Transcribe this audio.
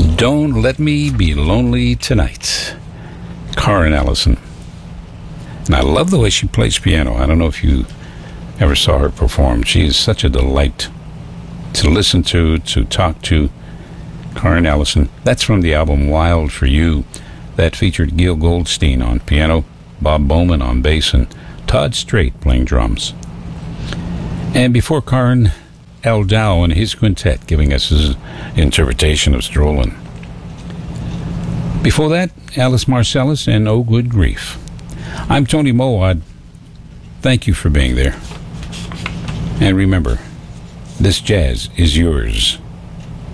Don't Let Me Be Lonely Tonight. Karen Allison. And I love the way she plays piano. I don't know if you ever saw her perform. She is such a delight to listen to talk to. Karen Allison. That's from the album Wild for You. That featured Gil Goldstein on piano, Bob Bowman on bass, and Todd Strait playing drums. And before Karen, Al Dow and his quintet giving us his interpretation of Strolling. Before that, Alice Marcellus and Oh Good Grief. I'm Tony Mowat. Thank you for being there. And remember, this jazz is yours.